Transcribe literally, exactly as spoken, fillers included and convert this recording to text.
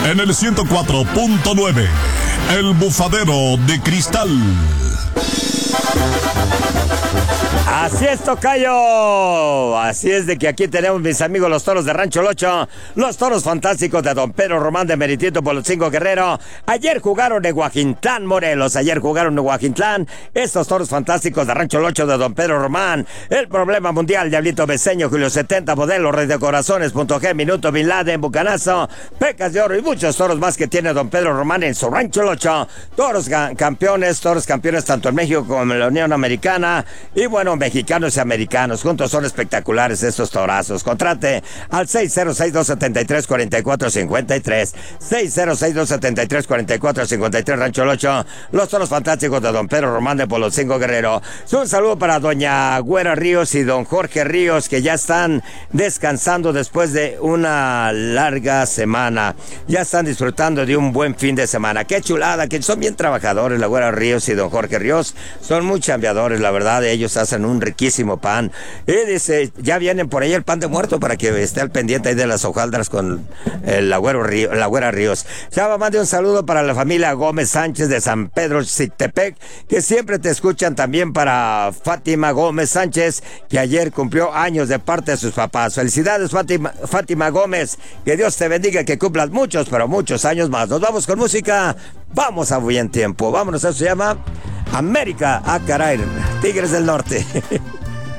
En el ciento cuatro punto nueve, El Bufadero de Cristal. Así es, tocayo. Así es de que aquí tenemos, mis amigos, los toros de Rancho Locho, los toros fantásticos de don Pedro Román de Meritito Polotzingo Guerrero. Ayer jugaron en Huajitlán, Morelos. Ayer jugaron en Huajitlán estos toros fantásticos de Rancho Locho de don Pedro Román. El Problema Mundial, Diablito Beseño, Julio setenta, Modelo, Rey de Corazones, Punto G, Minuto, Bin Laden, Bucanazo, Pecas de Oro y muchos toros más que tiene don Pedro Román en su Rancho Locho. Toros campeones, toros campeones tanto en México como en la Unión Americana. Y bueno, mexicanos y americanos, juntos son espectaculares estos torazos. Contrate al seis cero seis, dos siete tres, cuatro cuatro cinco tres, seis cero seis, dos siete tres, cuatro cuatro cinco tres, Rancho Locho, los toros fantásticos de don Pedro Román de Polotzingo Guerrero. Un saludo para doña Güera Ríos y don Jorge Ríos, que ya están descansando después de una larga semana, ya están disfrutando de un buen fin de semana. Qué chulada, que son bien trabajadores la Güera Ríos y don Jorge Ríos, son muy chambeadores, la verdad. Ellos hacen un riquísimo pan. Y dice, ya vienen por ahí el pan de muerto para que esté al pendiente ahí de las hojaldras con el Agüero Río, la Güera Ríos. Ya mande un saludo para la familia Gómez Sánchez de San Pedro Xitepec, que siempre te escuchan. También para Fátima Gómez Sánchez, que ayer cumplió años de parte de sus papás. Felicidades, Fátima, Fátima Gómez. Que Dios te bendiga, que cumplas muchos, pero muchos años más. Nos vamos con música. Vamos a buen tiempo. Vámonos, eso se llama América. Ah, caray, Tigres del Norte.